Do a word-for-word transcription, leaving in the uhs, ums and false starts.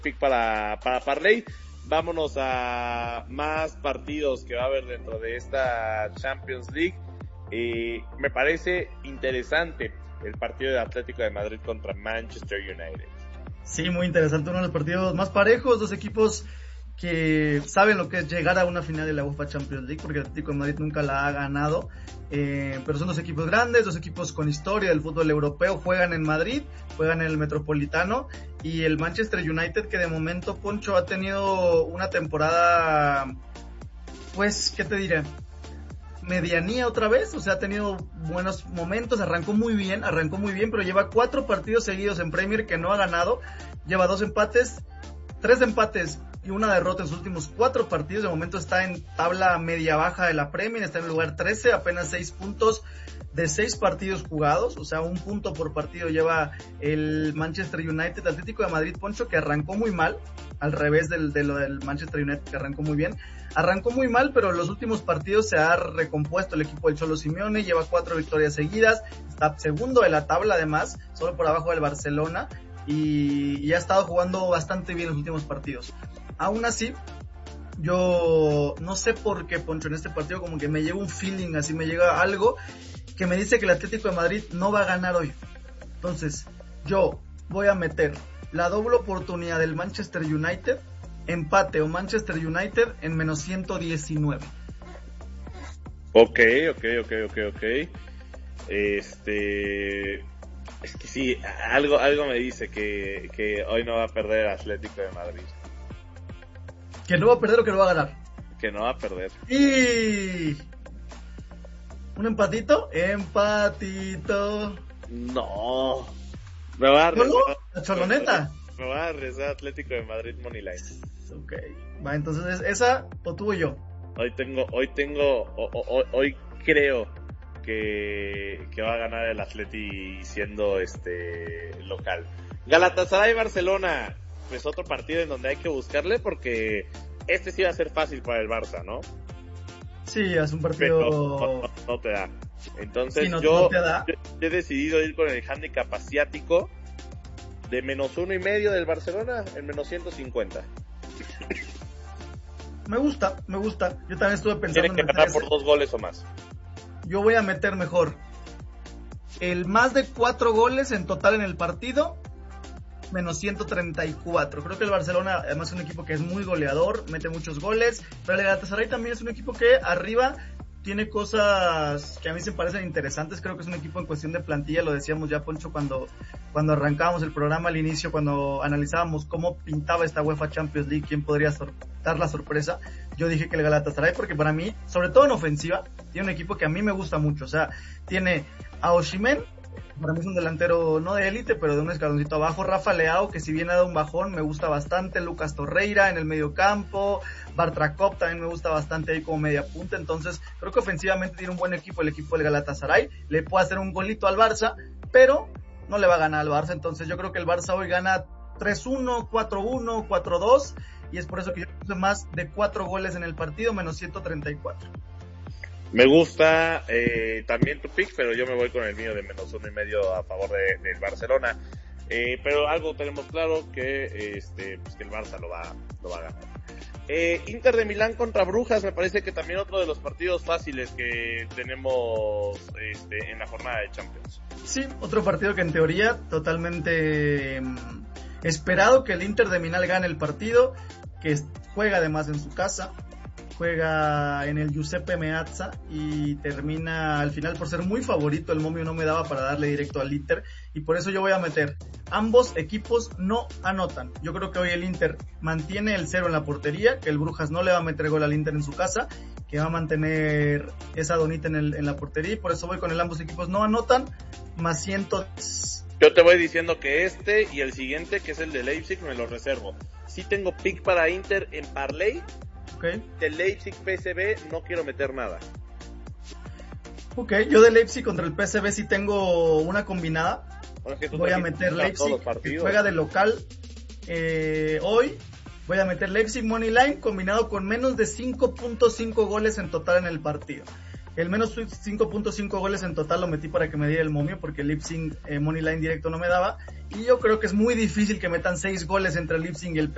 pick para, para Parlay. Vámonos a más partidos que va a haber dentro de esta Champions League. Eh, me parece interesante el partido de Atlético de Madrid contra Manchester United. Sí, muy interesante, uno de los partidos más parejos, dos equipos que saben lo que es llegar a una final de la UEFA Champions League, porque el Atlético de Madrid nunca la ha ganado, eh, pero son dos equipos grandes, dos equipos con historia del fútbol europeo, juegan en Madrid, juegan en el Metropolitano, y el Manchester United, que de momento, Poncho, ha tenido una temporada, pues, ¿qué te diré? Medianía otra vez, o sea, ha tenido buenos momentos, arrancó muy bien, arrancó muy bien, pero lleva cuatro partidos seguidos en Premier que no ha ganado, lleva dos empates, tres empates y una derrota en sus últimos cuatro partidos. De momento está en tabla media baja de la Premier, está en el lugar trece, apenas seis puntos de seis partidos jugados, o sea, un punto por partido lleva el Manchester United. Atlético de Madrid, Poncho, que arrancó muy mal, al revés del, de lo del Manchester United, que arrancó muy bien. Arrancó muy mal, pero en los últimos partidos se ha recompuesto el equipo del Cholo Simeone, lleva cuatro victorias seguidas, está segundo de la tabla además, solo por abajo del Barcelona, y, y ha estado jugando bastante bien los últimos partidos. Aún así, yo no sé por qué, Poncho, en este partido como que me llega un feeling, así me llega algo que me dice que el Atlético de Madrid no va a ganar hoy. Entonces, yo voy a meter la doble oportunidad del Manchester United, empate o Manchester United en menos ciento diecinueve. Ok, ok, ok, ok, ok. Este, es que sí, algo, algo me dice que, que hoy no va a perder el Atlético de Madrid. ¿Que no va a perder o que no va a ganar? Que no va a perder. Y ¿un empatito? Empatito. No. Me va a ¿Solo? ¿La choloneta? Me va a rezar Atlético de Madrid Moneyline. Ok. Va, entonces esa o tú o yo. Hoy tengo, hoy tengo, o, o, hoy creo que, que va a ganar el Atleti siendo este local. Galatasaray Barcelona, pues otro partido en donde hay que buscarle porque este sí va a ser fácil para el Barça, ¿no? Sí, es un partido... Pero no, no, no te da. Entonces sí, no, yo, no te da. yo he decidido ir con el handicap asiático de menos uno y medio del Barcelona en menos ciento cincuenta. Me gusta, me gusta. Yo también estuve pensando Tienen que en ganar ese. por dos goles o más. Yo voy a meter mejor el más de cuatro goles en total en el partido, menos ciento treinta y cuatro. Creo que el Barcelona además es un equipo que es muy goleador, mete muchos goles, pero el Galatasaray también es un equipo que arriba tiene cosas que a mí se parecen interesantes. Creo que es un equipo en cuestión de plantilla, lo decíamos ya, Poncho, cuando, cuando arrancábamos el programa al inicio, cuando analizábamos cómo pintaba esta UEFA Champions League, quién podría sor- dar la sorpresa. Yo dije que el Galatasaray, porque para mí, sobre todo en ofensiva, tiene un equipo que a mí me gusta mucho. O sea, tiene a Osimhen, para mí es un delantero no de élite, pero de un escaloncito abajo. Rafa Leao, que si bien ha dado un bajón, me gusta bastante. Lucas Torreira en el medio campo. Bartrakov también me gusta bastante ahí como media punta. Entonces, creo que ofensivamente tiene un buen equipo el equipo del Galatasaray. Le puede hacer un golito al Barça, pero no le va a ganar al Barça. Entonces, yo creo que el Barça hoy gana tres uno, cuatro uno, cuatro dos. Y es por eso que yo puse más de cuatro goles en el partido, menos ciento treinta y cuatro. Me gusta eh, también tu pick, pero yo me voy con el mío de menos uno y medio a favor de, del Barcelona. Eh, pero algo tenemos claro que este pues que el Barça lo va lo va a ganar. Eh, Inter de Milán contra Brujas, me parece que también otro de los partidos fáciles que tenemos este, en la jornada de Champions. Sí, otro partido que en teoría totalmente eh, esperado, que el Inter de Milán gane el partido, que juega además en su casa. Juega en el Giuseppe Meazza y termina al final por ser muy favorito. El momio no me daba para darle directo al Inter y por eso yo voy a meter ambos equipos no anotan. Yo creo que hoy el Inter mantiene el cero en la portería, que el Brujas no le va a meter gol al Inter en su casa, que va a mantener esa donita en, el, en la portería, y por eso voy con el ambos equipos no anotan, más ciento diez. Yo te voy diciendo que este y el siguiente, que es el de Leipzig, me lo reservo. Sí tengo pick para Inter en parlay. Okay. De Leipzig P S V no quiero meter nada. Ok, yo de Leipzig contra el P S V sí tengo una combinada. Bueno, es que voy a meter Leipzig, que juega de local eh, hoy. Voy a meter Leipzig Moneyline combinado con menos de cinco punto cinco goles en total en el partido. El menos cinco punto cinco goles en total lo metí para que me diera el momio, porque el Leipzig eh, Moneyline directo no me daba. Y yo creo que es muy difícil que metan seis goles entre el Leipzig y el P S V.